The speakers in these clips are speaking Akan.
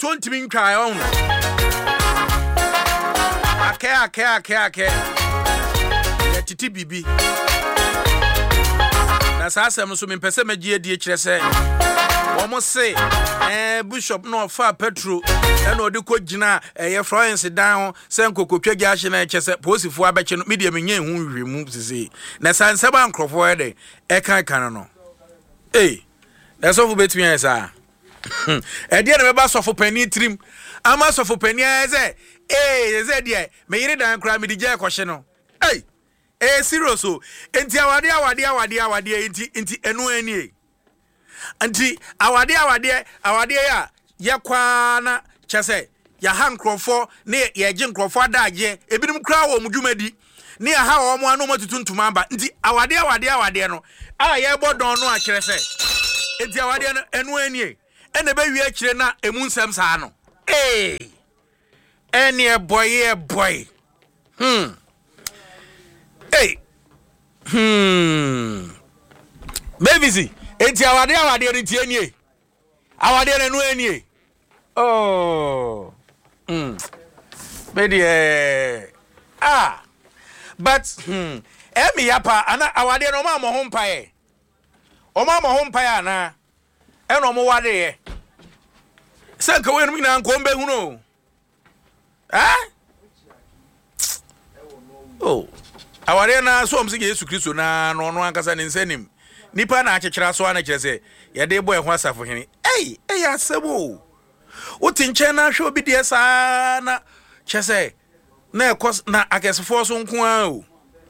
tontimi ntwa on ake ya titi bibi na sasem so mempese magie die kire se omo se bishop no fa petro na odi ko gina ye Florence dan se nkokotwa gi ahye na eche se posifo abeche no media menye hu hwemu sisi na sanseba nkrofo ede e kan no eso fu betumi esa e die na me ba sofo pani trim ama sofo pani eze eze die me yire dan kra me dige ekohye no serious o enti awade enti enu ani anti awade ya yekwana chese ya hankrofo ne ye ginkrofo adaje ebinim kra wo mudwumadi ne ya ha wo mo anu matutuntuma aba nti awade no a ye bodon no a kire se enti awade no enu ani ene be wi akire na emu nsem saa no ene boy baby see enti awade nti anie awade na no anie baby but emi yapa ana awade no ma mo ho mpae o ma mo ho mpae ana eno mo wade ye sanka we no mina nko mbe hu no awade na so omse Yesu Kristo na no ankasa ne nsanim nipa na akekera so ana kyerese ye de boy ho asafo hene asebo utinche na hwe obi de sa na kyerese na ekos na akesefo so nko a o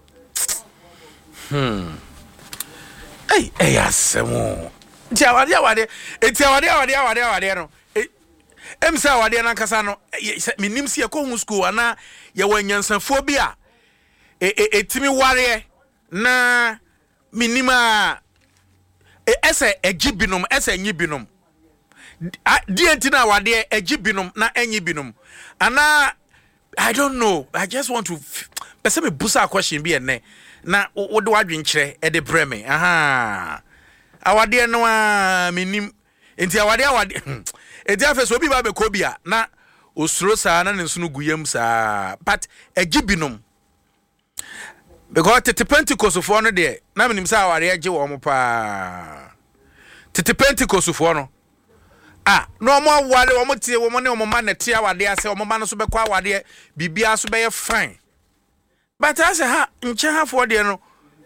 asebo ti awade no emsa awade na ankasa no minim se ko hu school ana ye wanyansafo bi a etimi ware na minima ese egibinom ese nyibinom dientina wade egibinom na enyibinom ana I don't know, I just want to pese me busa question bi ene na wo de wadwen kire e de breme awade no a minim enti awade enti afeso obi ba be kobia na osuro saa na nso no guyam saa but egibinom because tete Pentecost for no there na menim say aware age wo mo pa tete Pentecost for no no mo aware wo mo tie wo mo ne wo ma na tie awade ase wo ma no so be kwa awade bibia so be ye fine but as ha nche ha for there no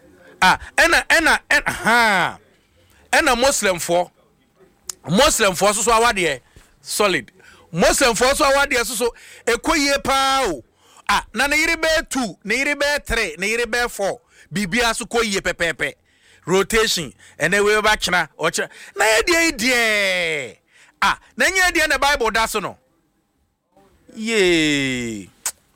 ena Muslim for so awade solid Muslim for so awade so ekoyie pa o na ne yire be 2 ne yire be 3 ne yire be 4 bibia so koyie pepepe rotation ene we ba kina o kira na ye die na nya die na Bible da so no ye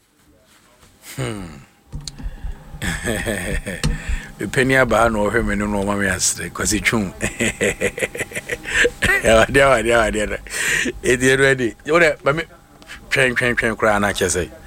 penia ba no hwe me no ma me asre kwasi twum ya dia e die ready ore ba me twen kra na kyese